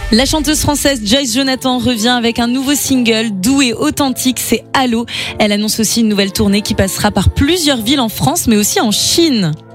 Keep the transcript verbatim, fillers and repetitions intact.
La chanteuse française Joyce Jonathan revient avec un nouveau single, doux et authentique, c'est Allô. Elle annonce aussi une nouvelle tournée qui passera par plusieurs villes en France mais aussi en Chine.